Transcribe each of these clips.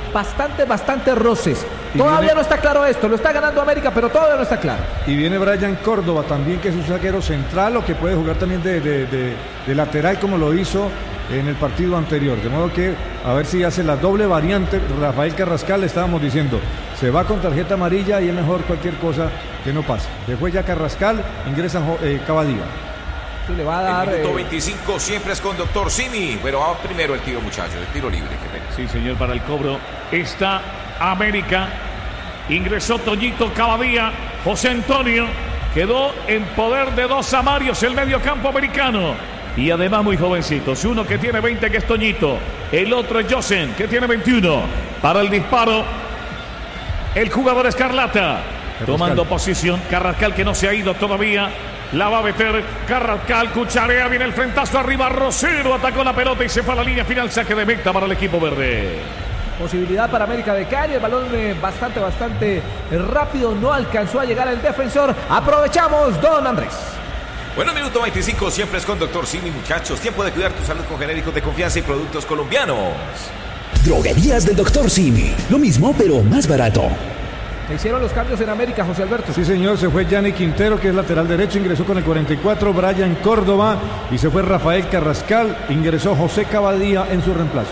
bastantes roces. Todavía no está claro esto, lo está ganando América, pero todavía no está claro. Y viene Brian Córdoba también, que es un zaguero central, o que puede jugar también de lateral, como lo hizo en el partido anterior. De modo que a ver si hace la doble variante. Rafael Carrascal, le estábamos diciendo, se va con tarjeta amarilla y es mejor cualquier cosa que no pase. Después ya Carrascal, ingresa Cavadía. Sí, le va a dar, el minuto 25 siempre es con Doctor Simi, pero va primero el tiro, muchachos, el tiro libre. Qué pena. Sí, señor, para el cobro está América. Ingresó Toñito Cavadía. José Antonio quedó en poder de dos amarios el mediocampo americano. Y además muy jovencitos. Uno que tiene 20, que es Toñito. El otro es Josen, que tiene 21. Para el disparo, el jugador Escarlata. Tomando posición. Carrascal, que no se ha ido todavía. La va a meter Carrascal, cucharea, viene el frentazo arriba, Rosero atacó la pelota y se fue a la línea final, saque de meta para el equipo verde. Posibilidad para América de Cali, el balón bastante rápido, no alcanzó a llegar el defensor. Aprovechamos, don Andrés. Bueno, minuto 25 siempre es con Doctor Simi, muchachos. Tiempo de cuidar tu salud con genéricos de confianza y productos colombianos. Droguerías del Doctor Simi, lo mismo pero más barato. Se hicieron los cambios en América, José Alberto. Sí, señor, se fue Yanni Quintero, que es lateral derecho, ingresó con el 44, Brian Córdoba, y se fue Rafael Carrascal, ingresó José Cavadía en su reemplazo.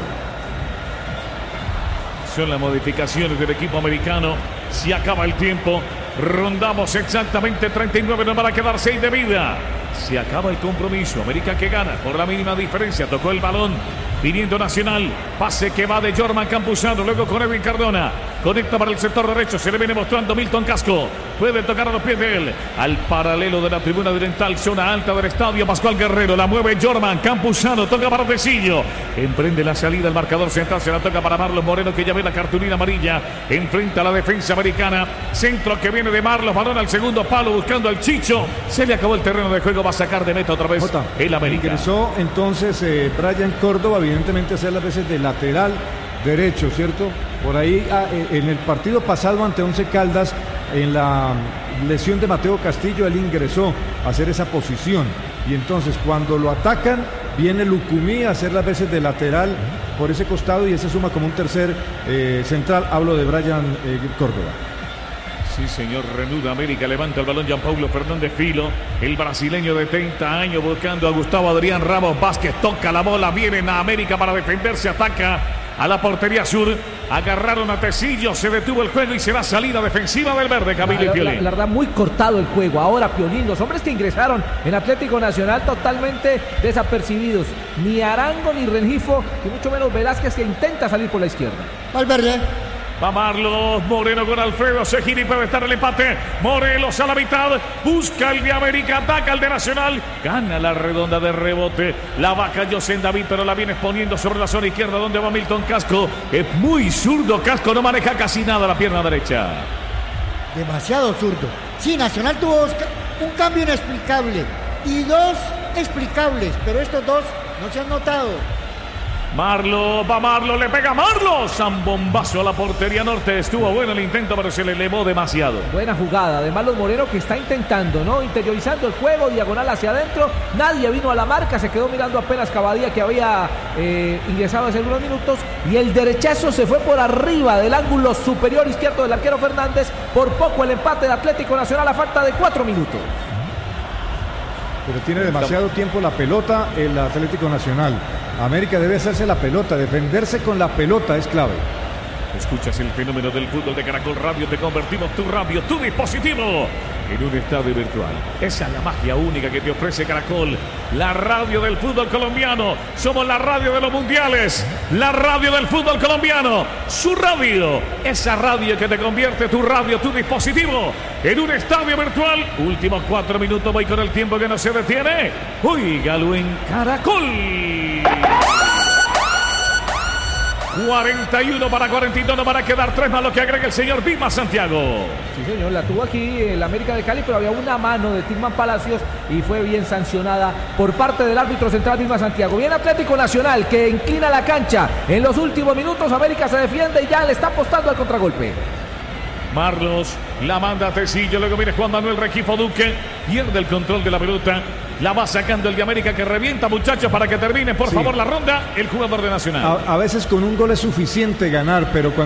Son las modificaciones del equipo americano. Se acaba el tiempo. Rondamos exactamente 39, nos van a quedar 6 de vida. Se acaba el compromiso. América que gana por la mínima diferencia. Tocó el balón. Viniendo Nacional. Pase que va de Jorman Campuzano. Luego con Edwin Cardona. Conecta para el sector derecho. Se le viene mostrando Milton Casco. Puede tocar a los pies de él. Al paralelo de la tribuna oriental. Zona alta del estadio. Pascual Guerrero. La mueve Jorman Campuzano. Toca para Tecillo. Emprende la salida. El marcador central se la toca para Marlos Moreno, que ya ve la cartulina amarilla. Enfrenta a la defensa americana. Centro que viene de Marlos. Balón al segundo palo buscando al Chicho. Se le acabó el terreno de juego. Va a sacar de meta otra vez el América. Ingresó entonces Brian Córdoba, evidentemente hacer las veces de lateral derecho, ¿cierto? Por ahí en el partido pasado ante Once Caldas, en la lesión de Mateo Castillo, él ingresó a hacer esa posición. Y entonces cuando lo atacan, viene Lucumí a hacer las veces de lateral por ese costado y ese suma como un tercer central. Hablo de Brian Córdoba. Sí, señor, reanuda América, levanta el balón Gianpaulo Fernández Filo, el brasileño de 30 años buscando a Gustavo Adrián Ramos Vázquez, toca la bola, vienen a América para defenderse, ataca a la portería sur, agarraron a Tecillo, se detuvo el juego y será salida defensiva del verde, Camilo y Piolín. La verdad, muy cortado el juego, ahora Piolín, los hombres que ingresaron en Atlético Nacional totalmente desapercibidos, ni Arango ni Rengifo, y mucho menos Velázquez, que intenta salir por la izquierda. Valverde. Va Marlos, Moreno con Alfredo, se gira y puede estar el empate. Morelos a la mitad, busca el de América, ataca el de Nacional, gana la redonda de rebote. La vaca José David, pero la viene exponiendo sobre la zona izquierda donde va Milton Casco. Es muy zurdo Casco, no maneja casi nada la pierna derecha. Demasiado zurdo. Sí, Nacional tuvo un cambio inexplicable y dos explicables, pero estos dos no se han notado. Marlo, va Marlo, le pega Marlo. Zambombazo a la portería norte. Estuvo bueno el intento, pero se le elevó demasiado. Buena jugada de Marlos Moreno, que está intentando, ¿no? Interiorizando el juego, diagonal hacia adentro. Nadie vino a la marca, se quedó mirando apenas Cavadía, que había ingresado hace algunos minutos. Y el derechazo se fue por arriba del ángulo superior izquierdo del arquero Fernández. Por poco el empate de Atlético Nacional a falta de 4 minutos. Pero tiene demasiado tiempo la pelota el Atlético Nacional. América debe hacerse la pelota, defenderse con la pelota es clave. Escuchas el fenómeno del fútbol de Caracol Radio, te convertimos tu radio, tu dispositivo en un estadio virtual. Esa es la magia única que te ofrece Caracol, la radio del fútbol colombiano. Somos la radio de los mundiales, la radio del fútbol colombiano, su radio, esa radio que te convierte tu radio, tu dispositivo en un estadio virtual. Últimos 4 minutos, voy con el tiempo que no se detiene. Óigalo en Caracol. 41 para 42, no van a quedar 3 más lo que agrega el señor Vilma Santiago. Sí, señor, la tuvo aquí el América de Cali, pero había una mano de Tilman Palacios y fue bien sancionada por parte del árbitro central Vilma Santiago. Bien Atlético Nacional, que inclina la cancha. En los últimos minutos América se defiende y ya le está apostando al contragolpe. Marlos la manda a Tecillo, luego viene Juan Manuel Rengifo Duque, pierde el control de la pelota, la va sacando el de América, que revienta, muchachos, para que termine por favor la ronda el jugador de Nacional. A veces con un gol es suficiente ganar, pero cuando